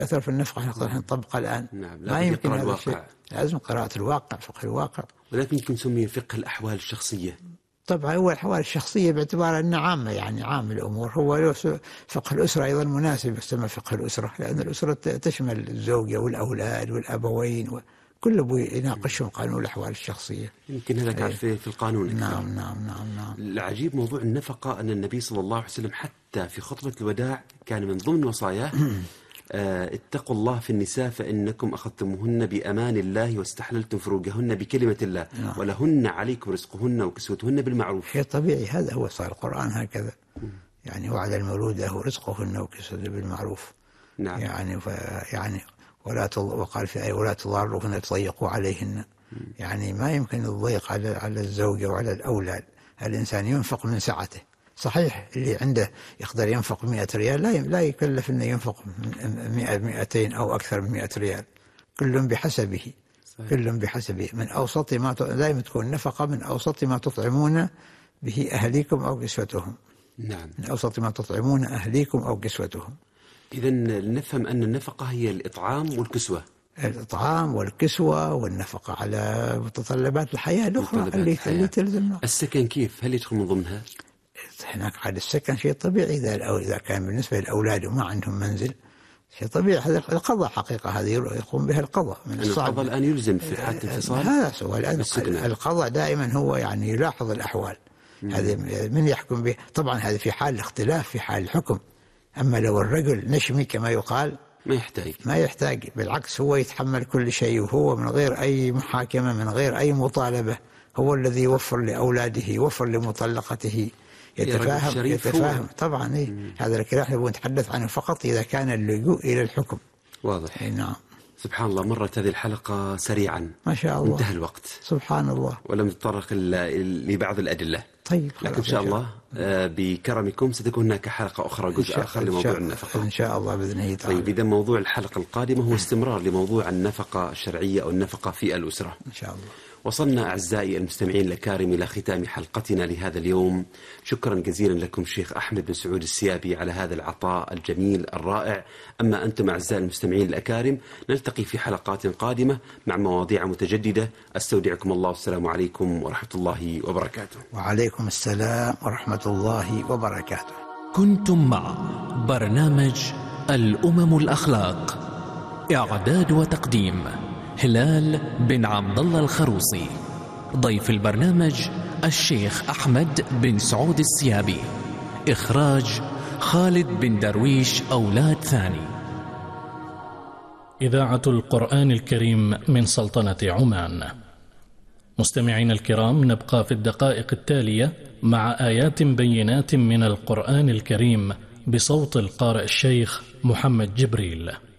أثر في النفقة نقدر نطبقها الآن. نعم. ما يمكن هذا الشيء، الواقع. لازم قراءة الواقع، فقه الواقع. ولكن يمكن نسميه فقه الأحوال الشخصية. طبعا هو الأحوال الشخصية باعتبار أنه عامة، يعني عام الأمور. هو فقه الأسرة أيضا مناسب يسمى فقه الأسرة، لأن الأسرة تشمل الزوجة والأولاد والأبوين، كل أبو يناقشهم قانون الأحوال الشخصية. يمكن هذا كان في القانون أكثر. نعم. العجيب موضوع النفقة أن النبي صلى الله عليه وسلم حتى في خطبة الوداع كان من ضمن وصاياه اتقوا الله في النساء فإنكم أخذتموهن بأمان الله واستحللتم فروجهن بكلمة الله ولهن عليكم رزقهن وكسوتهن بالمعروف. شيء طبيعي، هذا هو صار القرآن هكذا. يعني وعلى المولود له رزقهن وكسوتهن بالمعروف. نعم. يعني وقال في آية ولا تضاروهن تضيقوا عليهن. يعني ما يمكن الضيق على الزوجة وعلى الأولاد. الإنسان ينفق من سعته. صحيح اللي عنده يقدر ينفق 100 ريال لا يكلف أنه ينفق 200 أو أكثر من 100 ريال. كل بحسبه. صحيح. كل بحسبه. من أوسط ما دائما تكون نفقة من أوسط ما تطعمون به أهليكم أو كسوتهم. نعم. من أوسط ما تطعمون أهليكم أو كسوتهم. إذن نفهم أن النفقة هي الإطعام والكسوة. الإطعام والكسوة والنفقة على متطلبات الحياة الأخرى اللي تلزمنا. السكن كيف؟ هل يدخل من ضمنها؟ هناك عاد السكن شيء طبيعي، إذا كان بالنسبة للأولاد وما عندهم منزل شيء طبيعي. هذا القضاء حقيقة هذه يقوم بها القضاء. من الصعب القضاء الآن يلزم في حالة انفصال. هذا سؤال. القضاء دائما هو يعني يلاحظ الأحوال. هذا من يحكم به. طبعا هذا في حال الاختلاف، في حال الحكم. أما لو الرجل نشمي كما يقال ما يحتاج، بالعكس هو يتحمل كل شيء، وهو من غير أي محاكمة من غير أي مطالبة هو الذي يوفر لأولاده يوفر لمطلقته. يتفاهم طبعا. هذا الكلام نحن نتحدث عنه فقط إذا كان اللجوء إلى الحكم. واضح. نعم. سبحان الله، مرت هذه الحلقة سريعا ما شاء الله، انتهى الوقت سبحان الله، ولم نتطرق لبعض الأدلة. طيب لكن إن شاء الله بكرمكم ستكون هناك حلقة أخرى، جزء آخر لموضوع النفقة إن شاء الله بإذن الله تعالى. طيب، إذا موضوع الحلقة القادمة هو استمرار لموضوع النفقة الشرعية أو النفقة في الأسرة إن شاء الله. وصلنا أعزائي المستمعين الأكارم إلى ختام حلقتنا لهذا اليوم. شكرا جزيلا لكم شيخ أحمد بن سعود السيابي على هذا العطاء الجميل الرائع. أما أنتم أعزائي المستمعين الأكارم نلتقي في حلقات قادمة مع مواضيع متجددة. أستودعكم الله، والسلام عليكم ورحمة الله وبركاته. وعليكم السلام ورحمة الله وبركاته. كنتم مع برنامج الأمم الأخلاق، إعداد وتقديم هلال بن عبد الله الخروصي. ضيف البرنامج الشيخ أحمد بن سعود السيابي. إخراج خالد بن درويش أولاد ثاني. إذاعة القرآن الكريم من سلطنة عمان. مستمعين الكرام، نبقى في الدقائق التالية مع آيات بينات من القرآن الكريم بصوت القارئ الشيخ محمد جبريل.